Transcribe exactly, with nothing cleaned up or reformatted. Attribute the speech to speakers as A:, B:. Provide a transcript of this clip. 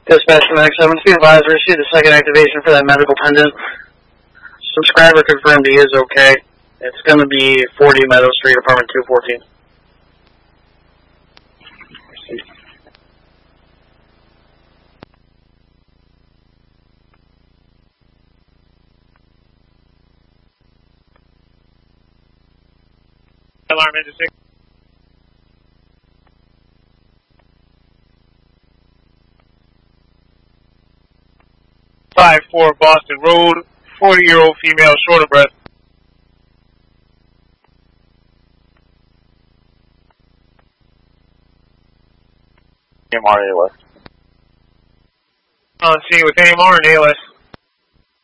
A: Dispatch from X seven, be advised, we received the second activation for that medical pendant. Subscriber confirmed he is okay. It's going to be forty Meadow Street, apartment two fourteen.
B: Alarm into six. five four Boston Road, forty-year-old female, short of breath.
C: A M R A L S.
B: On scene with A M R and A L S.